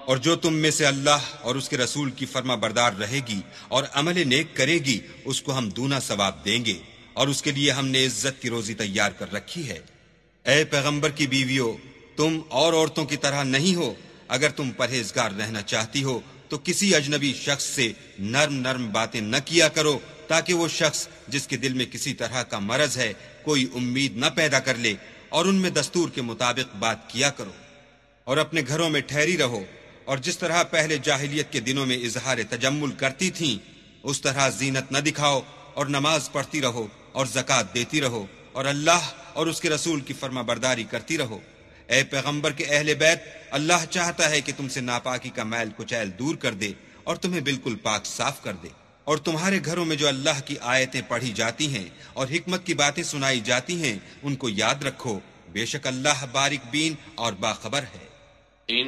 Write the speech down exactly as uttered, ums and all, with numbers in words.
और जो तुम में से अल्लाह और उसके रसूल की फर्मा बरदार रहेगी और अमल नेक करेगी, उसको हम दूना सवाब देंगे और उसके लिए हमने इज्जत की रोजी तैयार कर रखी है। ए पैगंबर की बीवियों, तुम और औरतों की तरह नहीं हो। अगर तुम परहेजगार रहना चाहती हो तो किसी अजनबी शख्स से नर्म नर्म बातें न किया करो, ताकि वो शख्स जिसके दिल में किसी तरह का मरज है कोई उम्मीद न पैदा कर ले, और उनमें दस्तूर के मुताबिक बात किया करो और अपने घरों में ठहरी रहो। और जिस तरह पहले जाहिलियत के दिनों में इजहार तजम्मुल करती थीं, उस तरह जीनत न दिखाओ और नमाज पढ़ती रहो और ज़कात देती रहो और अल्लाह और उसके रसूल की फर्मा बरदारी करती रहो। ए पैगंबर के अहले बैत, अल्लाह चाहता है कि तुमसे नापाकी का मैल कुचैल दूर कर दे और तुम्हें बिल्कुल पाक साफ कर दे। और तुम्हारे घरों में जो अल्लाह की आयतें पढ़ी जाती हैं और हिकमत की बातें सुनाई जाती हैं, उनको याद रखो। बेशक अल्लाह बारिक बीन और बाखबर है।